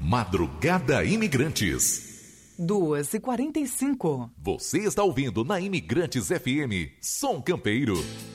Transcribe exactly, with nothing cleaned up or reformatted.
Madrugada Imigrantes. duas e quarenta e cinco. Você está ouvindo na Imigrantes F M, Som Campeiro.